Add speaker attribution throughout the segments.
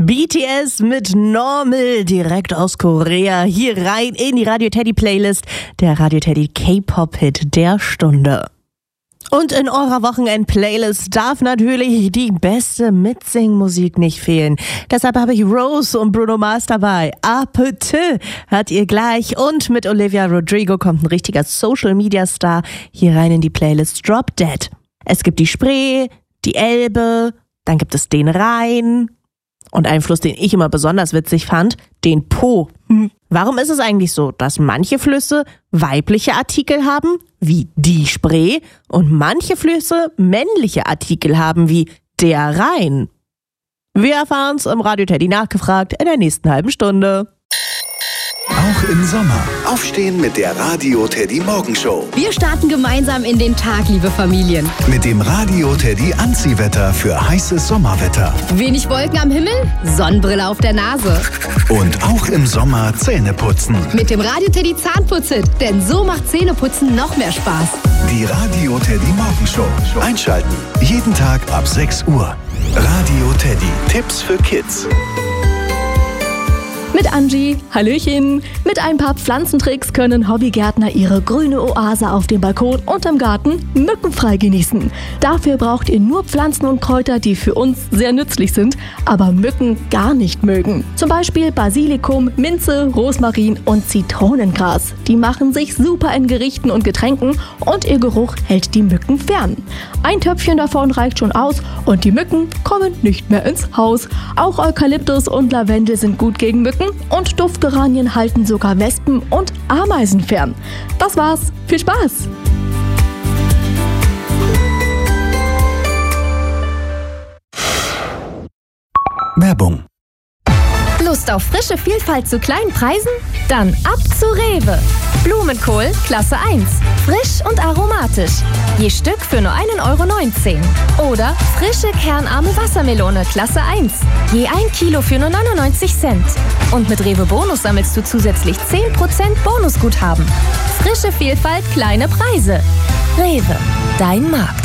Speaker 1: BTS mit Normal direkt aus Korea hier rein in die Radio Teddy Playlist, der Radio Teddy K-Pop-Hit der Stunde. Und in eurer Wochenend-Playlist darf natürlich die beste Mitsingmusik nicht fehlen. Deshalb habe ich Rose und Bruno Mars dabei. Appetit hört ihr gleich. Und mit Olivia Rodrigo kommt ein richtiger Social-Media-Star hier rein in die Playlist Drop Dead. Es gibt die Spree, die Elbe, dann gibt es den Rhein und einen Fluss, den ich immer besonders witzig fand, den Po. Warum ist es eigentlich so, dass manche Flüsse weibliche Artikel haben, wie die Spree, und manche Flüsse männliche Artikel haben, wie der Rhein? Wir erfahren's im Radio Teddy nachgefragt in der nächsten halben Stunde.
Speaker 2: Auch im Sommer. Aufstehen mit der Radio Teddy Morgenshow.
Speaker 3: Wir starten gemeinsam in den Tag, liebe Familien.
Speaker 2: Mit dem Radio Teddy Anziehwetter für heißes Sommerwetter.
Speaker 3: Wenig Wolken am Himmel, Sonnenbrille auf der Nase.
Speaker 2: Und auch im Sommer Zähne putzen.
Speaker 3: Mit dem Radio Teddy Zahnputz-Hit, denn so macht Zähneputzen noch mehr Spaß.
Speaker 2: Die Radio Teddy Morgenshow. Einschalten. Jeden Tag ab 6 Uhr. Radio Teddy. Tipps für Kids.
Speaker 4: Mit Angie, Hallöchen. Mit ein paar Pflanzentricks können Hobbygärtner ihre grüne Oase auf dem Balkon und im Garten mückenfrei genießen. Dafür braucht ihr nur Pflanzen und Kräuter, die für uns sehr nützlich sind, aber Mücken gar nicht mögen. Zum Beispiel Basilikum, Minze, Rosmarin und Zitronengras. Die machen sich super in Gerichten und Getränken und ihr Geruch hält die Mücken fern. Ein Töpfchen davon reicht schon aus und die Mücken kommen nicht mehr ins Haus. Auch Eukalyptus und Lavendel sind gut gegen Mücken. Und Duftgeranien halten sogar Wespen und Ameisen fern. Das war's. Viel Spaß!
Speaker 2: Werbung.
Speaker 3: Lust auf frische Vielfalt zu kleinen Preisen? Dann ab zu Rewe. Blumenkohl Klasse 1. Frisch und aromatisch. Je Stück für nur 1,19 €. Oder frische kernarme Wassermelone Klasse 1. Je 1 Kilo für nur 99 Cent. Und mit Rewe Bonus sammelst du zusätzlich 10% Bonusguthaben. Frische Vielfalt, kleine Preise. Rewe, dein Markt.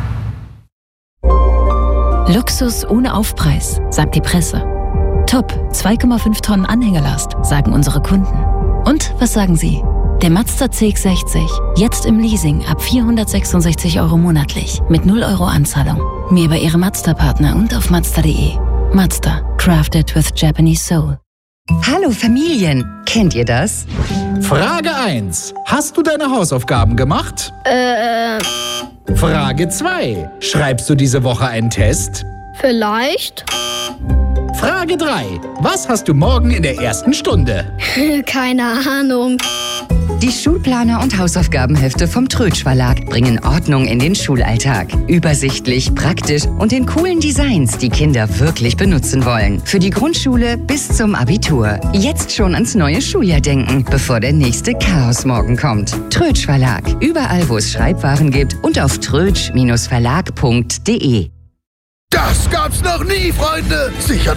Speaker 5: Luxus ohne Aufpreis, sagt die Presse. Top, 2,5 Tonnen Anhängerlast, sagen unsere Kunden. Und was sagen Sie? Der Mazda CX-60, jetzt im Leasing ab 466 € monatlich, mit 0 € Anzahlung. Mehr über Ihre Mazda-Partner und auf Mazda.de. Mazda, crafted with Japanese soul.
Speaker 6: Hallo Familien, kennt ihr das?
Speaker 7: Frage 1. Hast du deine Hausaufgaben gemacht? Frage 2. Schreibst du diese Woche einen Test?
Speaker 8: Vielleicht.
Speaker 7: Frage 3. Was hast du morgen in der ersten Stunde?
Speaker 8: Keine Ahnung.
Speaker 6: Die Schulplaner und Hausaufgabenhefte vom Trötsch Verlag bringen Ordnung in den Schulalltag. Übersichtlich, praktisch und in coolen Designs, die Kinder wirklich benutzen wollen. Für die Grundschule bis zum Abitur. Jetzt schon ans neue Schuljahr denken, bevor der nächste Chaosmorgen kommt. Trötsch Verlag. Überall, wo es Schreibwaren gibt und auf trötsch-verlag.de.
Speaker 2: Das gab's noch nie, Freunde. Sicher